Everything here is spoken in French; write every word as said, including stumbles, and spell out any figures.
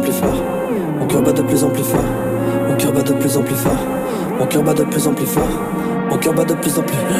plus fort. Mon cœur bat de plus en plus fort. Mon cœur bat de plus en plus fort. Mon cœur bat de plus en plus fort. Mon cœur bat de plus en plus.